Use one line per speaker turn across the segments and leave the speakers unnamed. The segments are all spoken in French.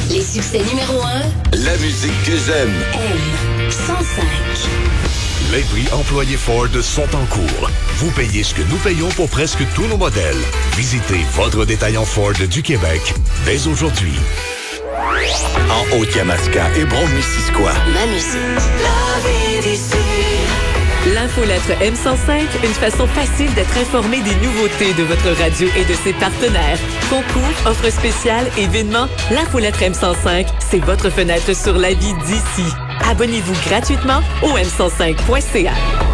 Les succès numéro 1.
La musique que j'aime.
M105.
Les prix employés Ford sont en cours. Vous payez ce que nous payons pour presque tous nos modèles. Visitez votre détaillant Ford du Québec dès aujourd'hui.
En Haute-Yamaska et Brome-Missisquoi.
Ma musique. La vie d'ici.
L'infolettre M105, une façon facile d'être informé des nouveautés de votre radio et de ses partenaires. Concours, offres spéciales, événements, l'infolettre M105, c'est votre fenêtre sur la vie d'ici. Abonnez-vous gratuitement au m105.ca.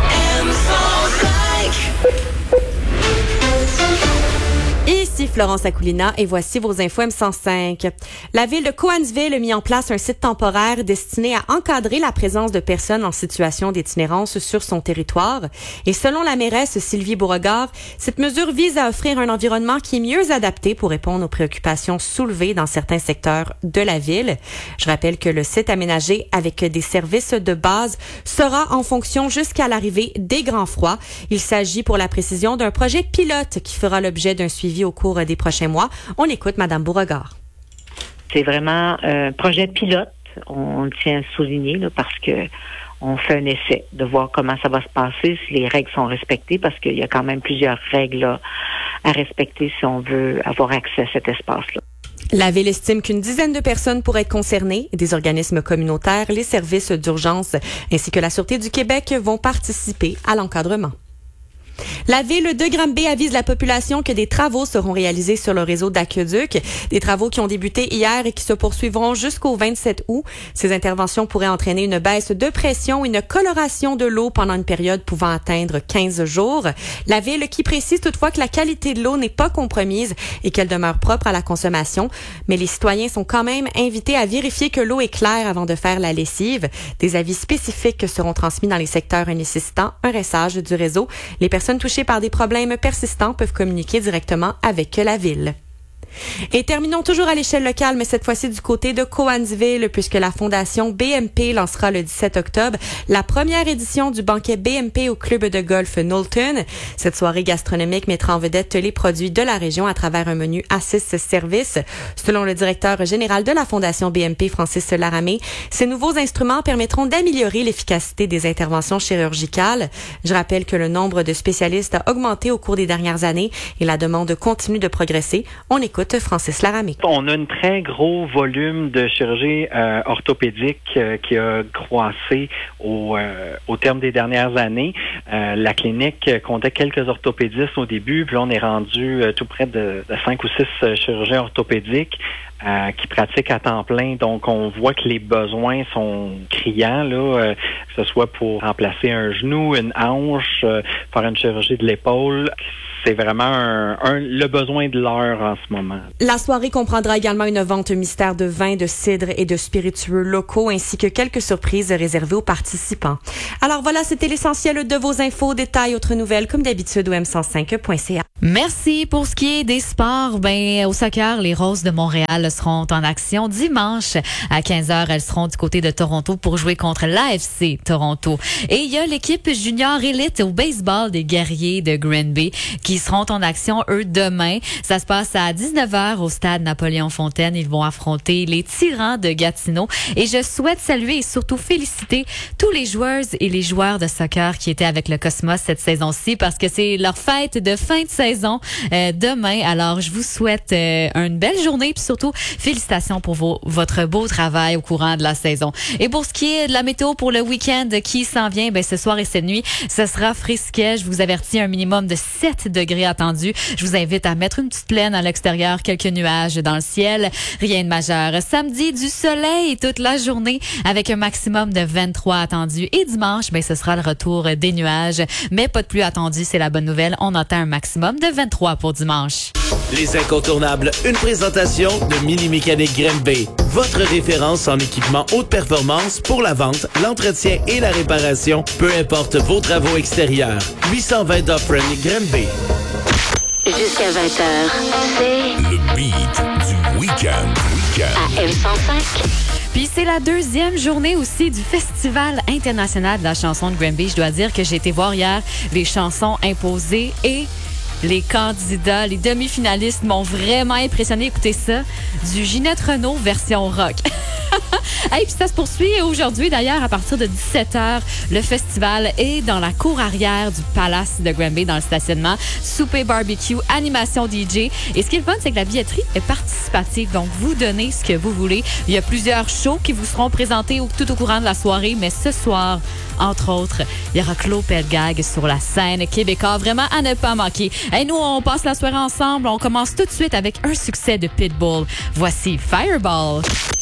Ici Florence Akoulina et voici vos infos M105. La ville de Cowansville a mis en place un site temporaire destiné à encadrer la présence de personnes en situation d'itinérance sur son territoire. Et selon la mairesse Sylvie Beauregard, cette mesure vise à offrir un environnement qui est mieux adapté pour répondre aux préoccupations soulevées dans certains secteurs de la ville. Je rappelle que le site aménagé avec des services de base sera en fonction jusqu'à l'arrivée des grands froids. Il s'agit pour la précision d'un projet pilote qui fera l'objet d'un suivi au cours des prochains mois. On écoute Mme Beauregard.
C'est vraiment un projet pilote. On tient à souligner là, parce que on fait un essai de voir comment ça va se passer, si les règles sont respectées, parce qu'il y a quand même plusieurs règles là, à respecter si on veut avoir accès à cet espace-là.
La Ville estime qu'une dizaine de personnes pourraient être concernées. Des organismes communautaires, les services d'urgence ainsi que la Sûreté du Québec vont participer à l'encadrement. La ville de Granby avise la population que des travaux seront réalisés sur le réseau d'aqueduc. Des travaux qui ont débuté hier et qui se poursuivront jusqu'au 27 août. Ces interventions pourraient entraîner une baisse de pression et une coloration de l'eau pendant une période pouvant atteindre 15 jours. La ville qui précise toutefois que la qualité de l'eau n'est pas compromise et qu'elle demeure propre à la consommation. Mais les citoyens sont quand même invités à vérifier que l'eau est claire avant de faire la lessive. Des avis spécifiques seront transmis dans les secteurs nécessitant un rinçage du réseau. Les personnes touchées par des problèmes persistants peuvent communiquer directement avec la ville. Et terminons toujours à l'échelle locale, mais cette fois-ci du côté de Cowansville, puisque la Fondation BMP lancera le 17 octobre la première édition du banquet BMP au club de golf Knowlton. Cette soirée gastronomique mettra en vedette les produits de la région à travers un menu à 6 services. Selon le directeur général de la Fondation BMP, Francis Laramé, ces nouveaux instruments permettront d'améliorer l'efficacité des interventions chirurgicales. Je rappelle que le nombre de spécialistes a augmenté au cours des dernières années et la demande continue de progresser. On écoute Francis Laramé.
On a un très gros volume de chirurgie orthopédique qui a croissé au terme des dernières années. La clinique comptait quelques orthopédistes au début, puis là, on est rendu tout près de 5 ou 6 chirurgiens orthopédiques qui pratiquent à temps plein. Donc, on voit que les besoins sont criants, là, que ce soit pour remplacer un genou, une hanche, faire une chirurgie de l'épaule. C'est vraiment le besoin de l'heure en ce moment.
La soirée comprendra également une vente mystère de vins, de cidre et de spiritueux locaux, ainsi que quelques surprises réservées aux participants. Alors voilà, c'était l'essentiel de vos infos, détails, autres nouvelles, comme d'habitude au m105.ca.
Merci. Pour ce qui est des sports, au soccer, les Roses de Montréal seront en action dimanche à 15h. Elles seront du côté de Toronto pour jouer contre l'AFC Toronto. Et il y a l'équipe junior élite au baseball des Guerriers de Granby qui seront en action, eux, demain. Ça se passe à 19h au stade Napoléon-Fontaine. Ils vont affronter les Tyrans de Gatineau. Et je souhaite saluer et surtout féliciter tous les joueuses et les joueurs de soccer qui étaient avec le Cosmos cette saison-ci parce que c'est leur fête de fin de saison demain. Alors, je vous souhaite une belle journée puis surtout, félicitations pour votre beau travail au courant de la saison. Et pour ce qui est de la météo pour le week-end qui s'en vient, ce soir et cette nuit, ce sera frisquet. Je vous avertis, un minimum de 7 degrés attendu. Je vous invite à mettre une petite plaine à l'extérieur, quelques nuages dans le ciel, rien de majeur. Samedi, du soleil toute la journée avec un maximum de 23 attendu. Et dimanche, ce sera le retour des nuages, mais pas de pluie attendue, c'est la bonne nouvelle. On attend un maximum de 23 pour dimanche.
Les incontournables, une présentation de Mini Mécanique Granby. Votre référence en équipement haute performance pour la vente, l'entretien et la réparation, peu importe vos travaux extérieurs. 820 Dufferin Granby.
Jusqu'à 20h, c'est
Le beat du week-end.
à M105.
Puis c'est la deuxième journée aussi du Festival international de la chanson de Granby. Je dois dire que j'ai été voir hier les chansons imposées et Les candidats, les demi-finalistes m'ont vraiment impressionné. Écoutez ça, du Ginette Renault version rock. Hey, puis ça se poursuit aujourd'hui, d'ailleurs, à partir de 17h. Le festival est dans la cour arrière du Palace de Granby, dans le stationnement. Souper, barbecue, animation DJ. Et ce qui est le fun, c'est que la billetterie est participative. Donc, vous donnez ce que vous voulez. Il y a plusieurs shows qui vous seront présentés tout au courant de la soirée. Mais ce soir, entre autres, il y aura Claude Pelgag sur la scène québécoise. Vraiment à ne pas manquer. Hey, nous, on passe la soirée ensemble. On commence tout de suite avec un succès de Pitbull. Voici Fireball.